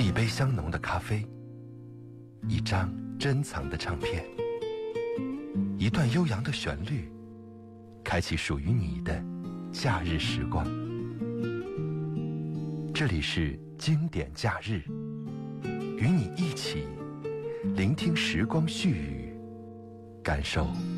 一杯香浓的咖啡，一张珍藏的唱片，一段悠扬的旋律，开启属于你的假日时光。这里是经典假日，与你一起聆听时光絮语，感受